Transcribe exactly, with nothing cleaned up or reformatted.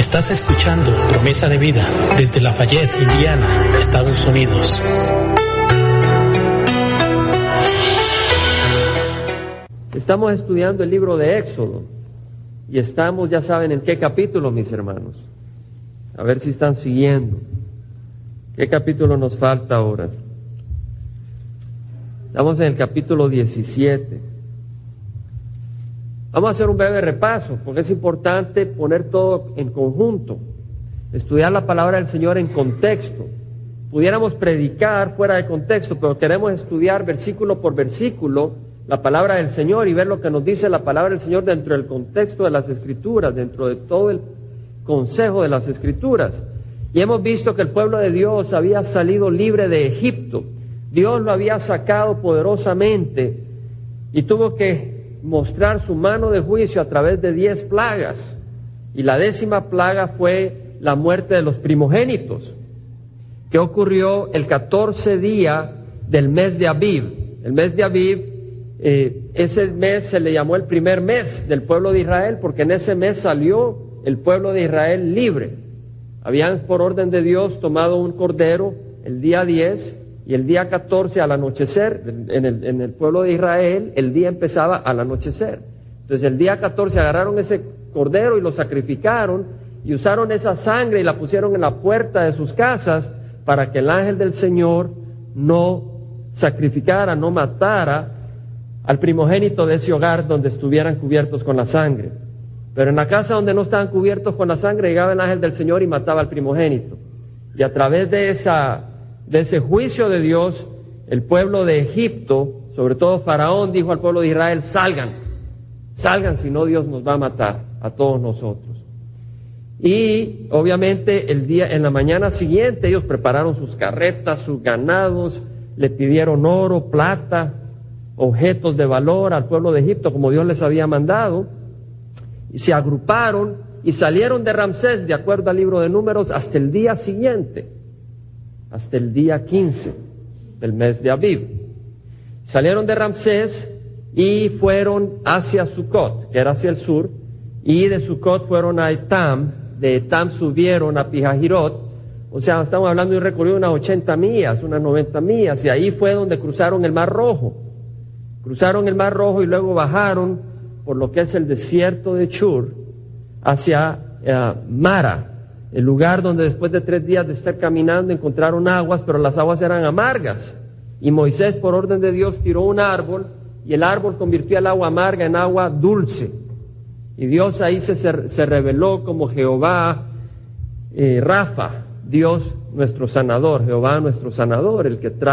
Estás escuchando Promesa de Vida desde Lafayette, Indiana, Estados Unidos. Estamos estudiando el libro de Éxodo y estamos, ya saben, en qué capítulo, mis hermanos. A ver si están siguiendo. ¿Qué capítulo nos falta ahora? Estamos en el capítulo diecisiete. Vamos a hacer un breve repaso, porque es importante poner todo en conjunto, estudiar la palabra del Señor en contexto. Pudiéramos predicar fuera de contexto, pero queremos estudiar versículo por versículo la palabra del Señor y ver lo que nos dice la palabra del Señor dentro del contexto de las Escrituras, dentro de todo el consejo de las Escrituras. Y hemos visto que el pueblo de Dios había salido libre de Egipto. Dios lo había sacado poderosamente y tuvo que mostrar su mano de juicio a través de diez plagas. Y la décima plaga fue la muerte de los primogénitos, que ocurrió el catorce día del mes de Abib. El mes de Abib, eh, ese mes se le llamó el primer mes del pueblo de Israel, porque en ese mes salió el pueblo de Israel libre. Habían por orden de Dios tomado un cordero el día diez, y el día catorce al anochecer, en el, en el pueblo de Israel, el día empezaba al anochecer. Entonces el día catorce agarraron ese cordero y lo sacrificaron, y usaron esa sangre y la pusieron en la puerta de sus casas, para que el ángel del Señor no sacrificara, no matara al primogénito de ese hogar donde estuvieran cubiertos con la sangre. Pero en la casa donde no estaban cubiertos con la sangre, llegaba el ángel del Señor y mataba al primogénito. Y a través de esa de ese juicio de Dios, el pueblo de Egipto, sobre todo Faraón, dijo al pueblo de Israel: salgan, salgan, si no Dios nos va a matar a todos nosotros. Y obviamente el día, en la mañana siguiente, ellos prepararon sus carretas, sus ganados, le pidieron oro, plata, objetos de valor al pueblo de Egipto, como Dios les había mandado, y se agruparon y salieron de Ramsés, de acuerdo al libro de Números, hasta el día siguiente, hasta el día quince del mes de Abib. Salieron de Ramsés y fueron hacia Sucot, que era hacia el sur, y de Sucot fueron a Etam, de Etam subieron a Pijahirot, o sea, estamos hablando de un recorrido de unas ochenta millas, unas noventa millas, y ahí fue donde cruzaron el Mar Rojo. Cruzaron el Mar Rojo y luego bajaron por lo que es el desierto de Shur hacia uh, Mara, el lugar donde después de tres días de estar caminando encontraron aguas, pero las aguas eran amargas. Y Moisés, por orden de Dios, tiró un árbol y el árbol convirtió el agua amarga en agua dulce. Y Dios ahí se, se reveló como Jehová eh, Rafa, Dios nuestro sanador, Jehová nuestro sanador, el que trae